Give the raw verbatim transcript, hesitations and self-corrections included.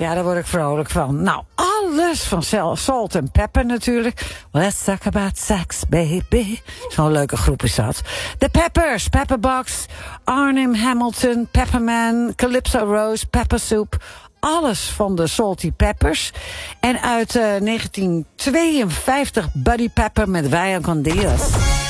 Ja, daar word ik vrolijk van. Nou, alles van Salt and Pepper natuurlijk. Let's talk about sex, baby. Zo'n leuke groep is dat. The Peppers, Pepperbox, Arnhem Hamilton, Pepperman, Calypso Rose, Pepper Soup. Alles van de Salty Peppers. En uit uh, negentien tweeënvijftig Buddy Pepper met Vaya con Dios.